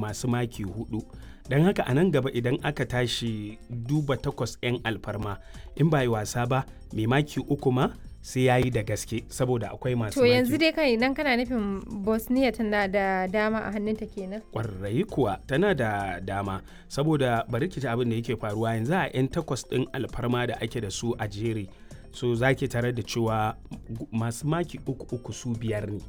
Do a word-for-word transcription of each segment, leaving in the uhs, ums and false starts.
masu maki hudu. Don haka a nan gaba idan aka tashi duba takwas 'yan alfarma in ba yi wasa ba mai maki uku ma sai ya yi da gaske saboda akwai masu to yanzu dai kai idan kana nufin Bosnia tana da dama a hannunta kenan. Kwarai kuwa tana da dama saboda bari ki ji abin da yake faruwa yanzu a 'yan takwas ɗin alfarma da ake da su a jere so za ki tarar da cewa masu maki uku uku su biyar ne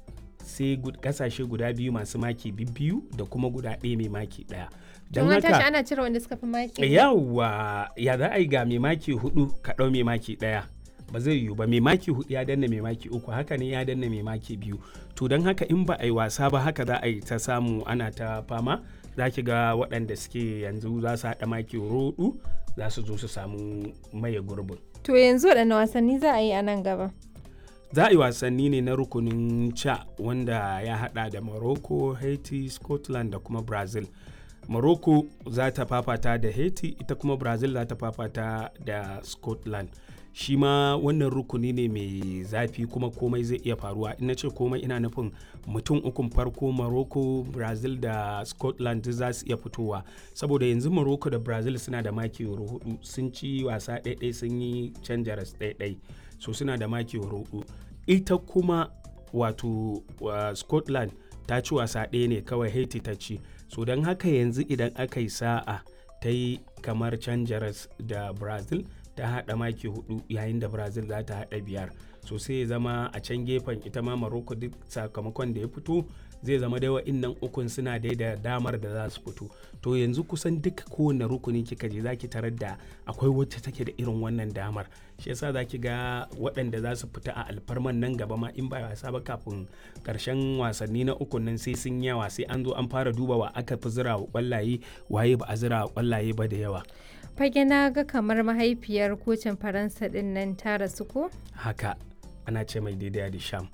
sai kasashe guda biyu masu maki biyu da kuma guda ɗaya mai maki ɗaya. Don haka tashi ana cire wanda suka fi maki. Yawwa ya za a yi ga mai maki hudu ka ɗau mai maki ɗaya ba zai yiwu ba mai maki hudu ya danna mai maki uku haka ne ya danna mai maki biyu to don haka in ba a yi wasa ba haka za a yi ta samu ana ta fama za ki ga waɗanda suke yanzu za su haɗa maki roɗu za su zo su samu maye gurbin. To yanzu waɗanne wasanni za a yi a nan gaba? Za a yi wasanni ne na rukunin ca wanda ya haɗa da Morocco, Haiti, Scotland da kuma Brazil. Morocco za ta fafata da Haiti ita kuma Brazil za ta fafata da Scotland. Shi ma wannan rukuni ne mai zafi kuma komai zai iya faruwa ina ce komai ina nufin mutum ukun farko Morocco, Brazil da Scotland za su iya fitowa saboda yanzu Morocco da Brazil suna da maki hudu sun ci wasa ɗaiɗai sun yi canja ras ɗaiɗai so suna da maki hudu ita kuma wato uh, Scotland ta ci wasa ɗaya ne kawai Haiti ta ci so don haka yanzu idan aka yi sa'a ta yi kamar canja ras da Brazil ta haɗa maki hudu yayin da Brazil za ta haɗa biyar so sai ya zama a can gefen ita ma Morocco duk sakamakon da ya fito zai zama dai wa'innan ukun suna dai da damar da za su fito to yanzu kusan duka kowane rukuni kika je zaki tarar da akwai wacce take da irin wannan damar shi yasa zaki ga waɗanda za su fita a alfarman nan gaba ma in ba wasa ba kafin karshen wasanni na ukun nan sai sun yawa sai an zo an fara duba wa aka fi zira wa kwallaye waye ba a zira wa kwallaye ba da yawa. Fage na ga kamar mahaifiyar kocin Faransa din nan ta rasu ko? Haka ana ce mai daidai da sham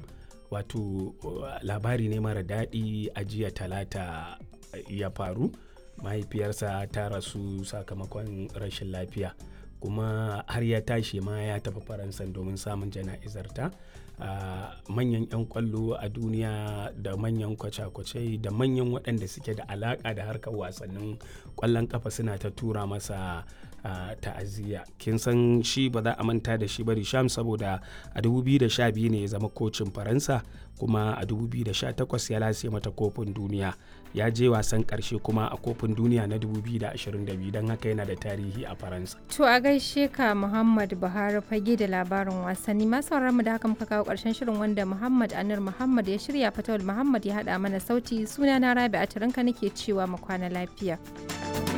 wato labari ne mara daɗi a jiya talata ya faru mahaifiyarsa ta rasu sakamakon rashin lafiya kuma har ya tashi ma ya tafi Faransa domin samun jana'izarta. Uh, manyan 'yan kwallo a duniya da manyan kwace-kwace da manyan waɗanda suke da alaƙa da harkar wasannin ƙwallon kafa suna ta tura masa uh, ta'aziyya kin san shi ba za a manta da shi ba Sham saboda a dubu biyu da sha biyu ne ya zama kocin Faransa kuma a dubu biyu da sha takwas ya lase mata kofin duniya ya je wasan ƙarshe kuma a kofin duniya na dubu biyu da ashirin da biyu don haka yana da tarihi a Faransa. To a gaishe ka Muhammad Buhari fage da labarin wasanni masu mu da haka muka kawo ƙarshen shirin wanda Muhammad Anir Muhammad ya shirya Fatawul Muhammad ya haɗa mana sauti suna na Rabi a tarinka nake cewa mu kwana lafiya.